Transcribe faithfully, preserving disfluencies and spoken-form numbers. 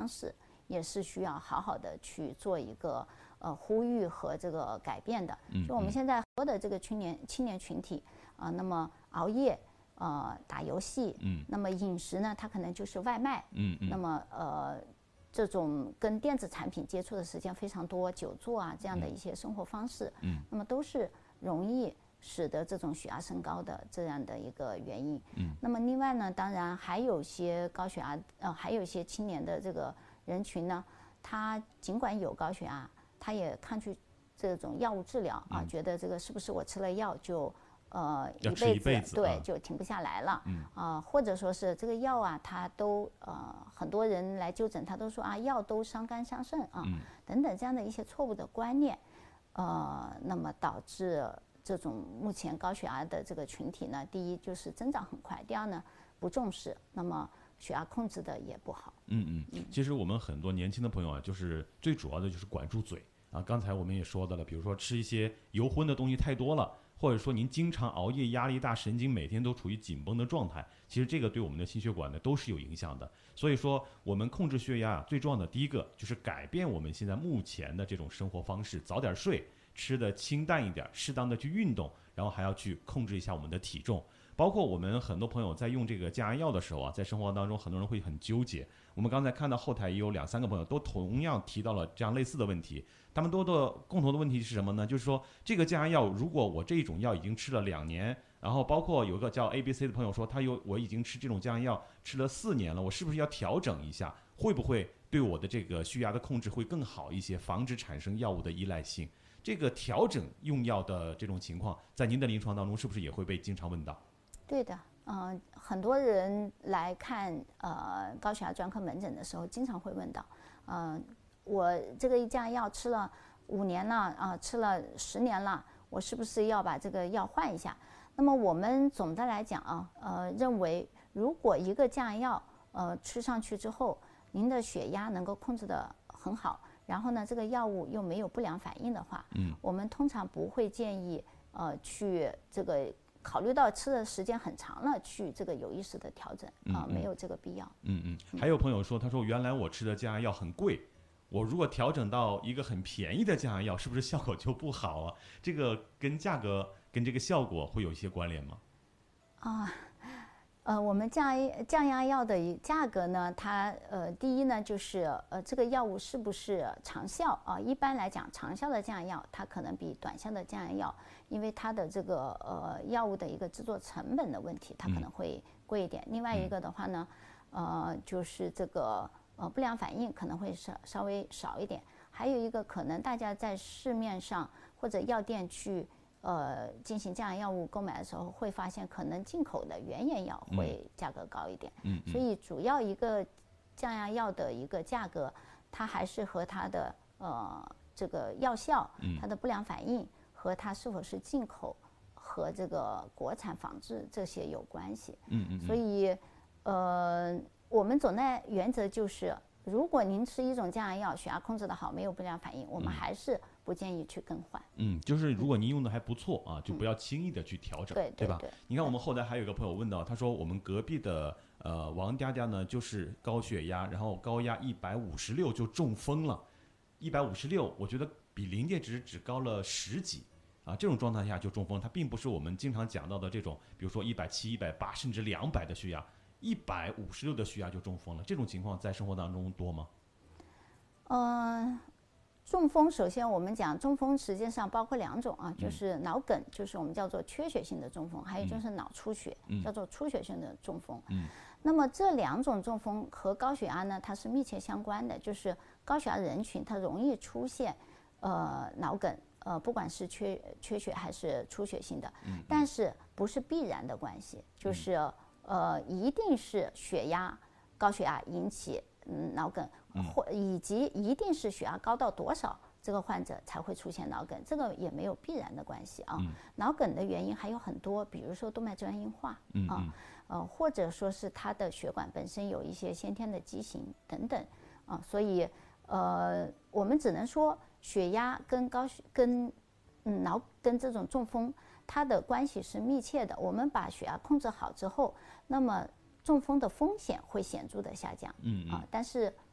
式，也是需要好好的去做一个呃呼吁和这个改变的。 嗯， 就我们现在很多的这个青年青年群体啊、呃，那么熬夜。呃，打游戏， 嗯， 那么饮食呢，它可能就是外卖， 嗯嗯， 那么呃，这种跟电子产品接触的时间非常多，久坐啊这样的一些生活方式， 嗯， 那么都是容易使得这种血压升高的这样的一个原因， 嗯， 那么另外呢，当然还有一些高血压，呃，还有一些青年的这个人群呢，他尽管有高血压，他也抗拒这种药物治疗啊， 嗯、 觉得这个是不是我吃了药就。呃， 一辈子, 一辈子对、 啊， 就停不下来了。 嗯啊、呃，或者说是这个药啊，它都呃，很多人来就诊，他都说啊，药都伤肝伤肾啊， 嗯、 等等这样的一些错误的观念，呃，那么导致这种目前高血压的这个群体呢，第一就是增长很快，第二呢不重视，那么血压控制的也不好。 嗯嗯，其实我们很多年轻的朋友啊，就是最主要的就是管住嘴啊。刚才我们也说到了，比如说吃一些油荤的东西太多了。或者说您经常熬夜，压力大，神经每天都处于紧绷的状态，其实这个对我们的心血管呢都是有影响的。所以说我们控制血压啊，最重要的第一个就是改变我们现在目前的这种生活方式，早点睡，吃的清淡一点，适当的去运动，然后还要去控制一下我们的体重。包括我们很多朋友在用这个降压药的时候啊，在生活当中很多人会很纠结。我们刚才看到后台也有两三个朋友都同样提到了这样类似的问题，他们都的共同的问题是什么呢？就是说这个降压药，如果我这一种药已经吃了两年，然后包括有一个叫 A B C 的朋友说，他有我已经吃这种降压药吃了四年了，我是不是要调整一下？会不会对我的这个血压的控制会更好一些，防止产生药物的依赖性？这个调整用药的这种情况，在您的临床当中是不是也会被经常问到？ 对的，嗯、呃，很多人来看呃高血压专科门诊的时候，经常会问到，呃，我这个降压药吃了五年了啊、呃，吃了十年了，我是不是要把这个药换一下？那么我们总的来讲啊，呃，认为如果一个降压药呃吃上去之后，您的血压能够控制得很好，然后呢，这个药物又没有不良反应的话， 嗯， 我们通常不会建议呃去这个。考虑到吃的时间很长了，去这个有意识的调整啊、呃嗯嗯，没有这个必要。 嗯嗯。还有朋友说，他说原来我吃的降压药很贵，我如果调整到一个很便宜的降压药，是不是效果就不好啊？这个跟价格跟这个效果会有一些关联吗？ 啊，呃，我们降降压药的价格呢，它呃，第一呢就是呃，这个药物是不是长效啊？一般来讲，长效的降压药它可能比短效的降压药，因为它的这个呃药物的一个制作成本的问题，它可能会贵一点。嗯、另外一个的话呢，呃，就是这个呃不良反应可能会稍稍微少一点。还有一个可能大家在市面上或者药店去。呃，进行降压药物购买的时候，会发现可能进口的原研药会价格高一点。 嗯，嗯所以主要一个降压药的一个价格，它还是和它的呃这个药效、它的不良反应和它是否是进口和这个国产仿制这些有关系。 嗯嗯。 所以呃，我们总的原则就是，如果您吃一种降压药，血压控制得好，没有不良反应，我们还是不建议去更换。 嗯，就是如果您用的还不错啊，就不要轻易的去调整， 对对吧？ 对。 你看我们后台还有一个朋友问到，他说我们隔壁的呃王嗲嗲呢，就是高血压，然后高压一百五十六就中风了，一百五十六，我觉得比临界值只高了十几啊，这种状态下就中风，它并不是我们经常讲到的这种，比如说一百七、一百八甚至两百的血压，一百五十六的血压就中风了，这种情况在生活当中多吗？ 嗯。中风，首先我们讲中风实际上包括两种啊，就是脑梗，就是我们叫做缺血性的中风，还有就是脑出血，叫做出血性的中风。 嗯， 那么这两种中风和高血压呢，它是密切相关的，就是高血压人群它容易出现呃脑梗，呃不管是缺缺血还是出血性的， 嗯， 但是不是必然的关系，就是呃一定是血压高血压引起。嗯，脑梗或以及一定是血压高到多少，这个患者才会出现脑梗，这个也没有必然的关系啊。 嗯、 脑梗的原因还有很多，比如说动脉粥样硬化、 嗯、 啊，呃，或者说是他的血管本身有一些先天的畸形等等啊，所以呃，我们只能说血压跟高血跟嗯脑跟这种中风它的关系是密切的。我们把血压控制好之后，那么中风的风险会显著的下降， 嗯嗯啊，但是